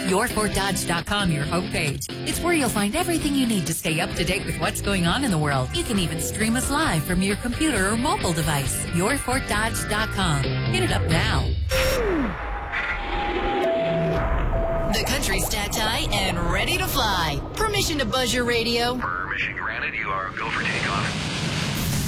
YourFortDodge.com, your homepage. It's where you'll find everything you need to stay up to date with what's going on in the world. You can even stream us live from your computer or mobile device. YourFortDodge.com. Hit it up now. The country's stat tie and ready to fly. Permission to buzz your radio. Permission granted. You are go for takeoff.